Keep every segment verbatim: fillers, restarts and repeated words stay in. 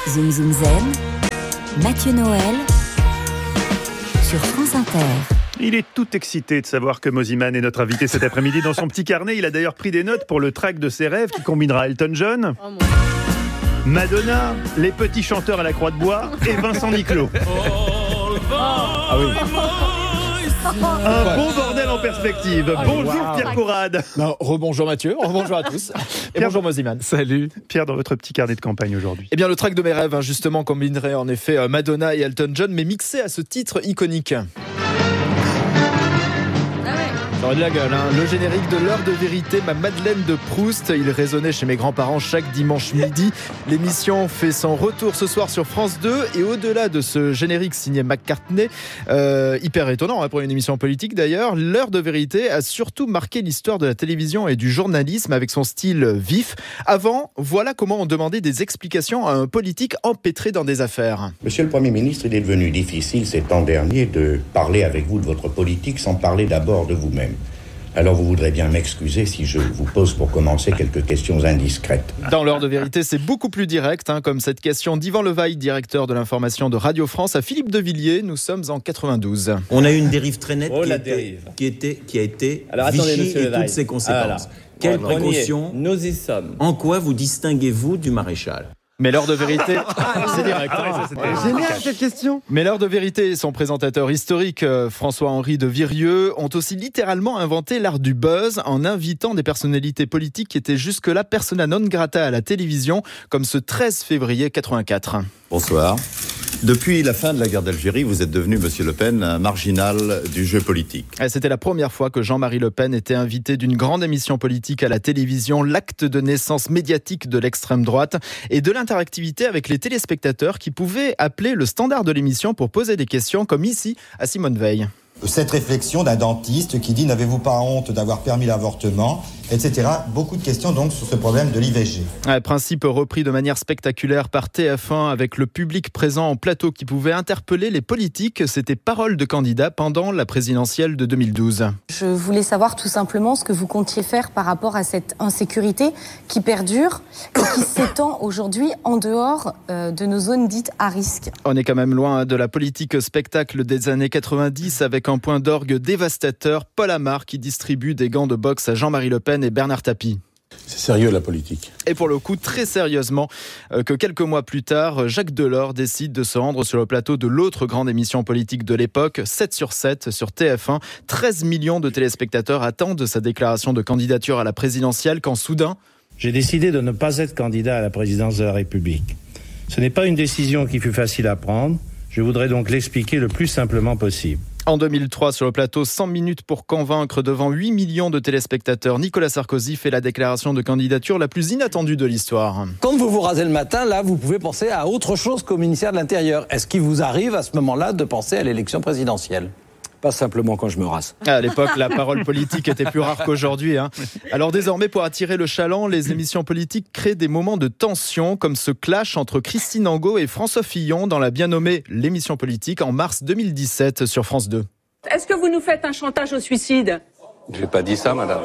Zoom Zoom Zen, Mathieu Noël sur France Inter. Il est tout excité de savoir que Mosiman est notre invité cet après-midi. Dans son petit carnet, il a d'ailleurs pris des notes pour le track de ses rêves qui combinera Elton John, oh Madonna, les petits chanteurs à la Croix de Bois et Vincent Niclot. Ah oui. Un bon bordel en perspective. Bonjour wow. Pierre Courade. Non, rebonjour Mathieu, rebonjour à tous. Et Pierre, bonjour Mosiman. Salut. Pierre, dans votre petit carnet de campagne aujourd'hui. Eh bien, le track de mes rêves, hein, justement, combinerait en effet Madonna et Elton John, mais mixé à ce titre iconique. J'aurais de la gueule, hein. Le générique de l'heure de vérité, ma Madeleine de Proust, il résonnait chez mes grands-parents chaque dimanche midi. L'émission fait son retour ce soir sur France deux et au-delà de ce générique signé McCartney, euh, hyper étonnant hein, pour une émission politique d'ailleurs, l'heure de vérité a surtout marqué l'histoire de la télévision et du journalisme avec son style vif. Avant, voilà comment on demandait des explications à un politique empêtré dans des affaires. Monsieur le Premier ministre, il est devenu difficile ces temps derniers de parler avec vous de votre politique sans parler d'abord de vous-même. Alors vous voudrez bien m'excuser si je vous pose pour commencer quelques questions indiscrètes. Dans l'heure de vérité, c'est beaucoup plus direct, hein, comme cette question d'Yvan Levaille, directeur de l'information de Radio France, à Philippe de Villiers. Nous sommes en quatre-vingt-douze. On a eu une dérive très nette oh, qui, la était, dérive. qui, était, qui a été Alors, Vichy attendez, et Levaille. toutes ses conséquences. Ah, Quelles ouais, précautions Nous y sommes. En quoi vous distinguez-vous du maréchal ? Mais l'heure de vérité, c'est direct. Ah ouais, ça, génial cette question. Mais l'heure de vérité et son présentateur historique, François-Henri de Virieu, ont aussi littéralement inventé l'art du buzz en invitant des personnalités politiques qui étaient jusque-là persona non grata à la télévision, comme ce treize février quatre-vingt-quatre. Bonsoir. Depuis la fin de la guerre d'Algérie, vous êtes devenu, Monsieur Le Pen, un marginal du jeu politique. C'était la première fois que Jean-Marie Le Pen était invité d'une grande émission politique à la télévision, l'acte de naissance médiatique de l'extrême droite et de l'interactivité avec les téléspectateurs qui pouvaient appeler le standard de l'émission pour poser des questions, comme ici à Simone Veil. Cette réflexion d'un dentiste qui dit « N'avez-vous pas honte d'avoir permis l'avortement ?» et cetera. Beaucoup de questions donc sur ce problème de l'I V G. Un principe repris de manière spectaculaire par T F un avec le public présent en plateau qui pouvait interpeller les politiques. C'était parole de candidat pendant la présidentielle de deux mille douze. Je voulais savoir tout simplement ce que vous comptiez faire par rapport à cette insécurité qui perdure et qui s'étend aujourd'hui en dehors euh, de nos zones dites à risque. On est quand même loin de la politique spectacle des années quatre-vingt-dix avec un point d'orgue dévastateur, Paul Amar qui distribue des gants de boxe à Jean-Marie Le Pen et Bernard Tapie. C'est sérieux la politique. Et pour le coup, très sérieusement, euh, que quelques mois plus tard, Jacques Delors décide de se rendre sur le plateau de l'autre grande émission politique de l'époque, sept sur sept sur T F un. treize millions de téléspectateurs attendent sa déclaration de candidature à la présidentielle quand soudain... J'ai décidé de ne pas être candidat à la présidence de la République. Ce n'est pas une décision qui fut facile à prendre. Je voudrais donc l'expliquer le plus simplement possible. En deux mille trois, sur le plateau cent minutes pour convaincre devant huit millions de téléspectateurs, Nicolas Sarkozy fait la déclaration de candidature la plus inattendue de l'histoire. Quand vous vous rasez le matin, là, vous pouvez penser à autre chose qu'au ministère de l'Intérieur. Est-ce qu'il vous arrive à ce moment-là de penser à l'élection présidentielle ? Pas simplement quand je me rase. À l'époque, la parole politique était plus rare qu'aujourd'hui. Hein. Alors désormais, pour attirer le chaland, les émissions politiques créent des moments de tension, comme ce clash entre Christine Angot et François Fillon dans la bien nommée L'émission politique en mars deux mille dix-sept sur France deux. Est-ce que vous nous faites un chantage au suicide ? Je n'ai pas dit ça, madame.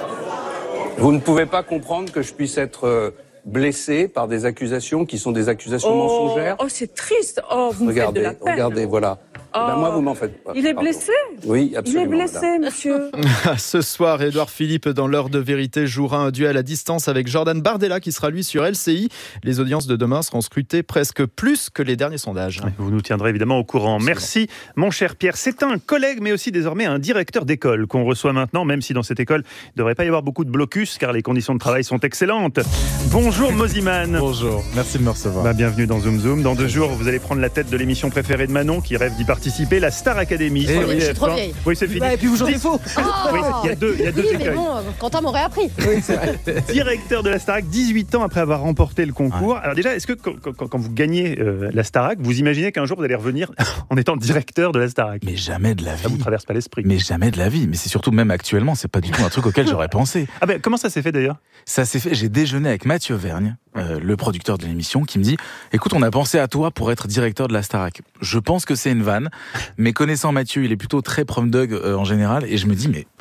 Vous ne pouvez pas comprendre que je puisse être blessé par des accusations qui sont des accusations oh, mensongères. Oh, c'est triste. Oh, vous regardez, me faites de la peine. Regardez, voilà. Oh, ben moi, vous m'en faites pas. Il est blessé ? Oui, absolument. Il est blessé, madame. Monsieur. Ce soir, Édouard Philippe, dans l'heure de vérité, jouera un duel à distance avec Jordan Bardella, qui sera lui sur L C I. Les audiences de demain seront scrutées presque plus que les derniers sondages. Vous nous tiendrez évidemment au courant. Merci, mon cher Pierre. C'est un collègue, mais aussi désormais un directeur d'école qu'on reçoit maintenant, même si dans cette école, il ne devrait pas y avoir beaucoup de blocus, car les conditions de travail sont excellentes. Bonjour, Mosiman. Bonjour, merci de me recevoir. Bah, bienvenue dans Zoom Zoom. Dans deux jours, vous allez prendre la tête de l'émission préférée de Manon, qui rêve d'y participer, la Star Academy. Eh oui, je suis trop vieille. Oui, c'est fini. Bah, et puis vous jouez faux. Oh oui, il y a deux, il y a deux oui, écueils. mais bon, Quentin m'aurait appris. Oui, c'est vrai. Directeur de la Starac, dix-huit ans après avoir remporté le concours. Ouais. Alors déjà, est-ce que quand, quand, quand vous gagnez euh, la Starac, vous imaginez qu'un jour vous allez revenir en étant directeur de la Starac ? Mais jamais de la vie. Ça vous traverse pas l'esprit. Mais jamais de la vie. Mais c'est surtout même actuellement, c'est pas du tout un truc auquel j'aurais pensé. Ah ben comment ça s'est fait d'ailleurs ? Ça s'est fait. J'ai déjeuné avec Mathieu Vergne, euh, le producteur de l'émission, qui me dit « Écoute, on a pensé à toi pour être directeur de la Starac. » Je pense que c'est une vanne, mais connaissant Mathieu, il est plutôt très prom dog euh, en général, et je me dis « Mais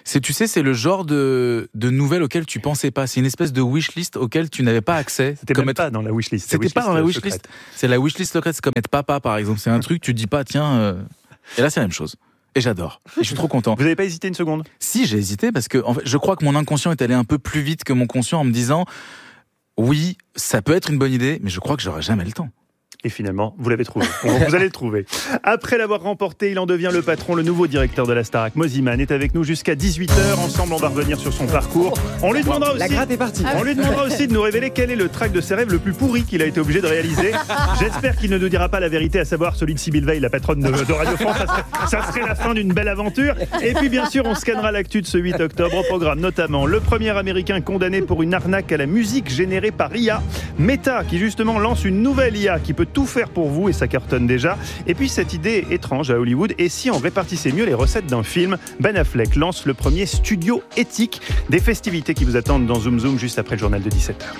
C'est, tu sais, c'est le genre de, de nouvelles auxquelles tu pensais pas. C'est une espèce de wishlist auquel tu n'avais pas accès. C'était comme même être... pas dans la wishlist. C'était pas dans la wishlist. C'est la wishlist secrète. C'est comme être papa, par exemple. C'est un truc, tu te dis pas, tiens. Euh... Et là, c'est la même chose. Et j'adore. Et je suis trop content. Vous n'avez pas hésité une seconde ? Si, j'ai hésité parce que en fait, je crois que mon inconscient est allé un peu plus vite que mon conscient en me disant, oui, ça peut être une bonne idée, mais je crois que j'aurai jamais le temps. Et finalement, vous l'avez trouvé. Vous allez le trouver. Après l'avoir remporté, il en devient le patron. Le nouveau directeur de la Starac, Mosiman, est avec nous jusqu'à dix-huit heures. Ensemble, on va revenir sur son parcours. On lui demandera aussi, La gratte est partie. on lui demandera aussi de nous révéler quel est le track de ses rêves le plus pourri qu'il a été obligé de réaliser. J'espère qu'il ne nous dira pas la vérité, à savoir celui de Sybille Veil, la patronne de, de Radio France. Ça serait, ça serait la fin d'une belle aventure. Et puis, bien sûr, on scannera l'actu de ce huit octobre. Au programme, notamment, le premier Américain condamné pour une arnaque à la musique générée par I A. Meta, qui justement lance une nouvelle I A qui peut tout faire pour vous, et ça cartonne déjà. Et puis cette idée étrange à Hollywood, et si on répartissait mieux les recettes d'un film ? Ben Affleck lance le premier studio éthique. Des festivités qui vous attendent dans Zoom Zoom juste après le journal de dix-sept heures.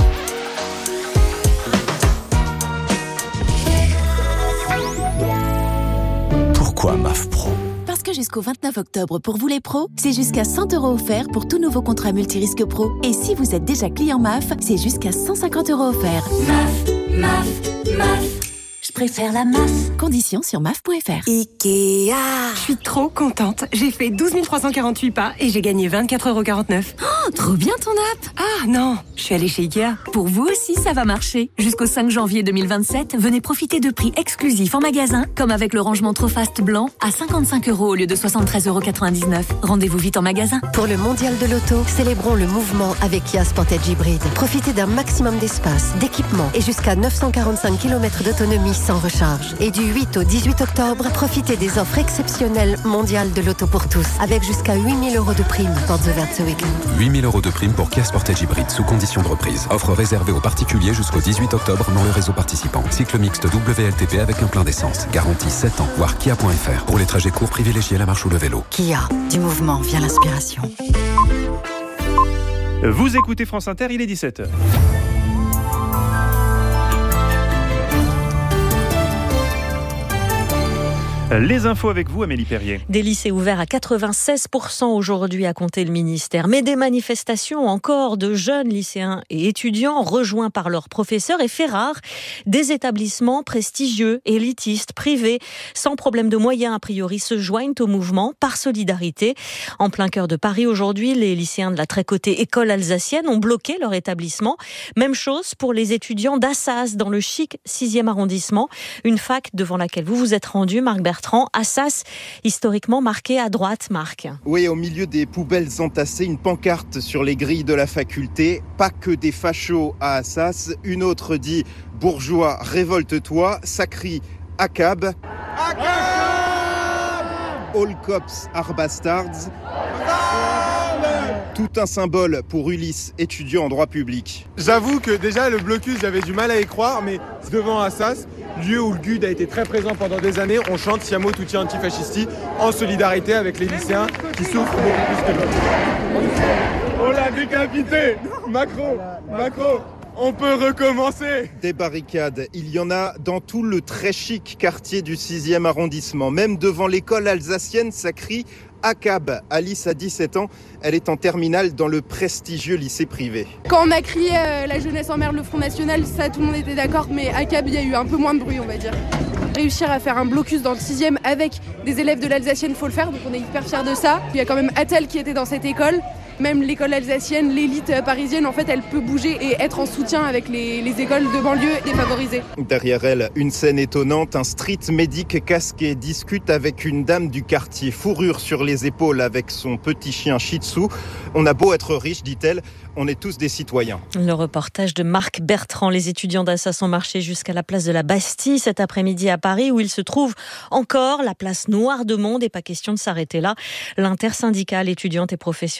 Pourquoi M A F Pro ? Parce que jusqu'au vingt-neuf octobre, pour vous les pros, c'est jusqu'à cent euros offerts pour tout nouveau contrat multirisque pro. Et si vous êtes déjà client M A F, c'est jusqu'à cent cinquante euros offerts. M A F, M A F, M A F. Je préfère la M A F. Conditions sur M A F point F R. Ikea. Je suis trop contente. J'ai fait douze mille trois cent quarante-huit pas et j'ai gagné vingt-quatre euros quarante-neuf. Oh, trop bien ton app. Ah non, je suis allée chez Ikea. Pour vous aussi, ça va marcher. Jusqu'au cinq janvier deux mille vingt-sept, venez profiter de prix exclusifs en magasin, comme avec le rangement Trofast blanc à cinquante-cinq euros au lieu de soixante-treize euros quatre-vingt-dix-neuf. Rendez-vous vite en magasin. Pour le mondial de l'auto, célébrons le mouvement avec Kia Sportage Hybrid. Profitez d'un maximum d'espace, d'équipement et jusqu'à neuf cent quarante-cinq kilomètres d'autonomie sans recharge. Et du huit au dix-huit octobre, profitez des offres exceptionnelles mondiales de l'auto pour tous, avec jusqu'à huit mille euros de prime. Portes ouvertes ce week-end. huit mille euros de prime pour Kia Sportage Hybrid sous condition de reprise. Offre réservée aux particuliers jusqu'au dix-huit octobre dans le réseau participant. Cycle mixte W L T P avec un plein d'essence. Garantie sept ans. Voir kia point F R. Pour les trajets courts, privilégiez la marche ou le vélo. Kia, du mouvement vient l'inspiration. Vous écoutez France Inter, il est dix-sept heures. Les infos avec vous, Amélie Perrier. Des lycées ouverts à quatre-vingt-seize pour cent aujourd'hui, a compté le ministère. Mais des manifestations encore de jeunes lycéens et étudiants rejoints par leurs professeurs et fait rare. Des établissements prestigieux, élitistes, privés, sans problème de moyens a priori, se joignent au mouvement par solidarité. En plein cœur de Paris aujourd'hui, les lycéens de la très cotée école alsacienne ont bloqué leur établissement. Même chose pour les étudiants d'Assas dans le chic sixième arrondissement. Une fac devant laquelle vous vous êtes rendu, Marc Bertrand. Assas, historiquement marqué à droite, Marc. Oui, au milieu des poubelles entassées, une pancarte sur les grilles de la faculté. Pas que des fachos à Assas. Une autre dit « Bourgeois, révolte-toi ». Ça crie « A C A B ». All cops are bastards. Tout un symbole pour Ulysse, étudiant en droit public. J'avoue que déjà le blocus, j'avais du mal à y croire, mais devant Assas, lieu où le G U D a été très présent pendant des années, on chante Siamo Tutti Antifascisti en solidarité avec les lycéens qui souffrent beaucoup plus que d'autres. On l'a décapité. Macron, Macron, on peut recommencer. Des barricades, il y en a dans tout le très chic quartier du sixième arrondissement. Même devant l'école alsacienne, ça crie A C A B. Alice a dix-sept ans, elle est en terminale dans le prestigieux lycée privé. Quand on a crié euh, la jeunesse emmerde le Front National, ça tout le monde était d'accord, mais A C A B, il y a eu un peu moins de bruit, on va dire. Réussir à faire un blocus dans le sixième avec des élèves de l'alsacienne, faut le faire, donc on est hyper fiers de ça. Il y a quand même Attal qui était dans cette école. Même l'école alsacienne, l'élite parisienne, en fait, elle peut bouger et être en soutien avec les, les écoles de banlieue défavorisées. Derrière elle, une scène étonnante, un street médic casqué discute avec une dame du quartier, fourrure sur les épaules avec son petit chien Shih Tzu. On a beau être riche, dit-elle, on est tous des citoyens. Le reportage de Marc Bertrand. Les étudiants d'Assas ont marché jusqu'à la place de la Bastille cet après-midi à Paris, où il se trouve encore la place noire de monde, et pas question de s'arrêter là. L'intersyndicale étudiante et professionnelle appelle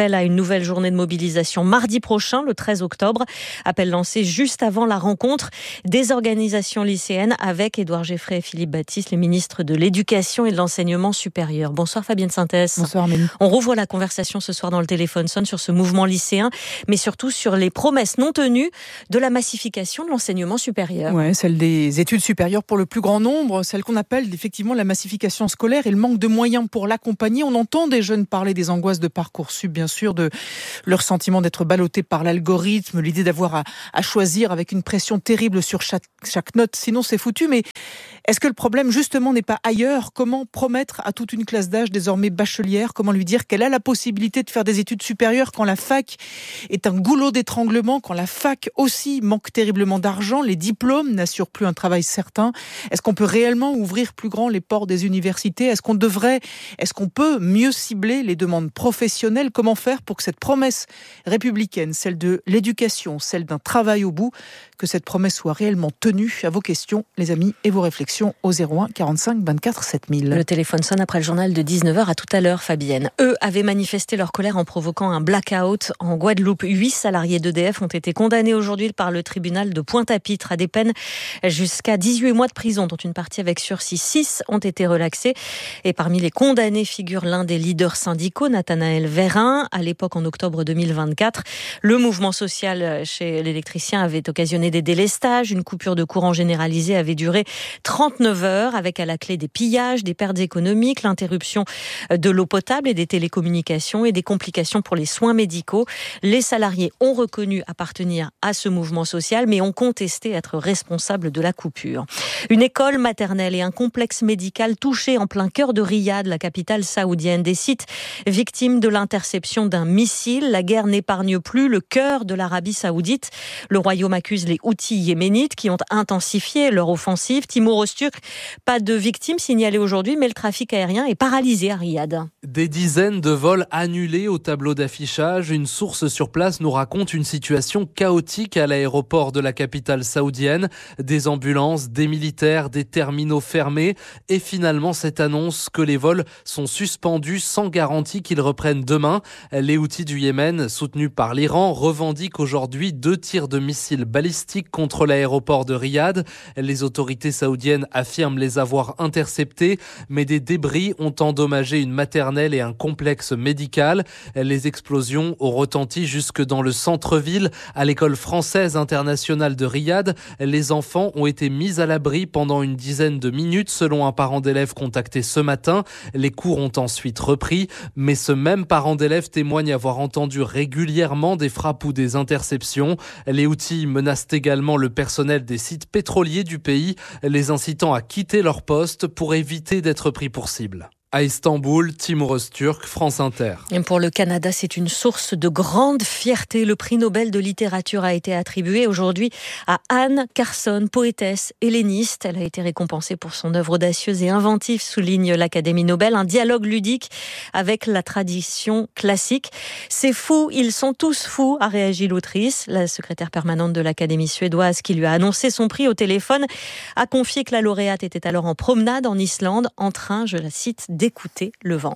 appelle à une nouvelle journée de mobilisation mardi prochain, le treize octobre. Appel lancé juste avant la rencontre des organisations lycéennes avec Édouard Geffray et Philippe Baptiste, les ministres de l'Éducation et de l'Enseignement supérieur. Bonsoir Fabienne Synthès. Bonsoir Amélie. On rouvre la conversation ce soir dans le téléphone sonne sur ce mouvement lycéen, mais surtout sur les promesses non tenues de la massification de l'enseignement supérieur. Ouais, celle des études supérieures pour le plus grand nombre, celle qu'on appelle effectivement la massification scolaire et le manque de moyens pour l'accompagner. On entend des jeunes parler des angoisses de Parcoursup, bien sûr, de leur sentiment d'être ballottés par l'algorithme, l'idée d'avoir à, à choisir avec une pression terrible sur chaque, chaque note, sinon c'est foutu. Mais est-ce que le problème justement n'est pas ailleurs ? Comment promettre à toute une classe d'âge désormais bachelière, comment lui dire qu'elle a la possibilité de faire des études supérieures quand la fac est un goulot d'étranglement, quand la fac aussi manque terriblement d'argent, les diplômes n'assurent plus un travail certain. Est-ce qu'on peut réellement ouvrir plus grand les ports des universités ? Est-ce qu'on devrait, est-ce qu'on peut mieux cibler les demandes professionnelles ? Comment faire pour que cette promesse républicaine, celle de l'éducation, celle d'un travail au bout, que cette promesse soit réellement tenue ? À vos questions, les amis, et vos réflexions au zéro un quarante-cinq vingt-quatre sept mille. Le téléphone sonne après le journal de dix-neuf heures. À tout à l'heure, Fabienne. Eux avaient manifesté leur colère en provoquant un blackout en Guadeloupe. Huit salariés d'E D F ont été condamnés aujourd'hui par le tribunal de Pointe-à-Pitre à des peines jusqu'à dix-huit mois de prison, dont une partie avec sursis. Six ont été relaxés. Et parmi les condamnés figure l'un des leaders syndicaux, Nathanaël Vérin. À l'époque, en octobre deux mille vingt-quatre, le mouvement social chez l'électricien avait occasionné des délestages. Une coupure de courant généralisée avait duré trente-neuf heures, avec à la clé des pillages, des pertes économiques, l'interruption de l'eau potable et des télécommunications et des complications pour les soins médicaux. Les salariés ont reconnu appartenir à ce mouvement social, mais ont contesté être responsables de la coupure. Une école maternelle et un complexe médical touchés en plein cœur de Riyad, la capitale saoudienne. Des sites victimes de l'interception d'un missile. La guerre n'épargne plus le cœur de l'Arabie saoudite. Le royaume accuse les Houthis yéménites qui ont intensifié leur offensive. Timur Öztürk, pas de victimes signalées aujourd'hui, mais le trafic aérien est paralysé à Riyad. Des dizaines de vols annulés au tableau d'affichage. Une source sur place nous raconte une situation chaotique à l'aéroport de la capitale saoudienne. Des ambulances, des militaires, des terminaux fermés. Et finalement, cette annonce que les vols sont suspendus sans garantie qu'ils reprennent demain. Les Houthis du Yémen, soutenus par l'Iran, revendiquent aujourd'hui deux tirs de missiles balistiques contre l'aéroport de Riyad. Les autorités saoudiennes affirment les avoir interceptés, mais des débris ont endommagé une maternelle et un complexe médical. Les explosions ont retenti jusque dans le centre-ville. À l'école française internationale de Riyad, les enfants ont été mis à l'abri pendant une dizaine de minutes, selon un parent d'élève contacté ce matin. Les cours ont ensuite repris, mais ce même parent d'élève témoigne avoir entendu régulièrement des frappes ou des interceptions. Les Houthis menacent également le personnel des sites pétroliers du pays, les incitant à quitter leur poste pour éviter d'être pris pour cible. À Istanbul, Timur Öztürk, France Inter. Et pour le Canada, c'est une source de grande fierté. Le prix Nobel de littérature a été attribué aujourd'hui à Anne Carson, poétesse helléniste. Elle a été récompensée pour son œuvre audacieuse et inventive, souligne l'Académie Nobel. Un dialogue ludique avec la tradition classique. C'est fou, ils sont tous fous, a réagi l'autrice. La secrétaire permanente de l'Académie suédoise, qui lui a annoncé son prix au téléphone, a confié que la lauréate était alors en promenade en Islande, en train, je la cite, d'écouter le vent.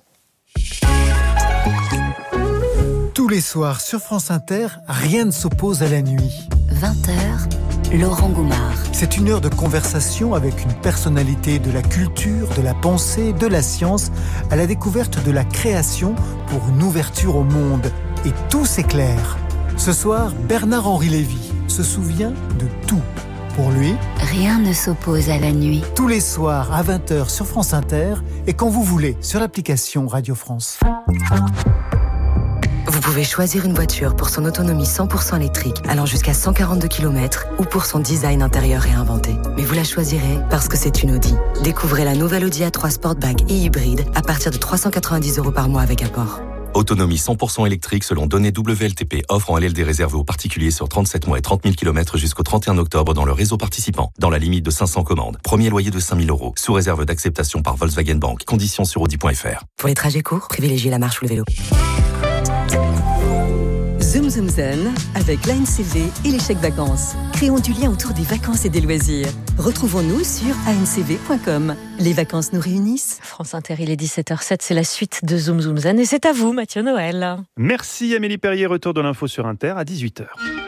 Tous les soirs sur France Inter, rien ne s'oppose à la nuit. vingt heures, Laurent Goumard. C'est une heure de conversation avec une personnalité de la culture, de la pensée, de la science, à la découverte de la création pour une ouverture au monde. Et tout s'éclaire. Ce soir, Bernard-Henri Lévy se souvient de tout. Pour lui, rien ne s'oppose à la nuit. Tous les soirs à vingt heures sur France Inter et quand vous voulez sur l'application Radio France. Vous pouvez choisir une voiture pour son autonomie cent pour cent électrique allant jusqu'à cent quarante-deux kilomètres ou pour son design intérieur réinventé. Mais vous la choisirez parce que c'est une Audi. Découvrez la nouvelle Audi A trois Sportback et hybride à partir de trois cent quatre-vingt-dix euros par mois avec apport. Autonomie cent pour cent électrique selon données W L T P. Offre en L L D réservée aux particuliers sur trente-sept mois et trente mille kilomètres jusqu'au trente et un octobre dans le réseau participant. Dans la limite de cinq cents commandes. Premier loyer de cinq mille euros. Sous réserve d'acceptation par Volkswagen Bank. Conditions sur audi point f r. Pour les trajets courts, privilégiez la marche ou le vélo. Zoom Zoom Zen avec l'A N C V et les chèques vacances. Créons du lien autour des vacances et des loisirs. Retrouvons-nous sur a n c v point com. Les vacances nous réunissent. France Inter, il est dix-sept heures zéro sept, c'est la suite de Zoom Zoom Zen et c'est à vous Mathieu Noël. Merci Amélie Perrier, retour de l'info sur Inter à dix-huit heures.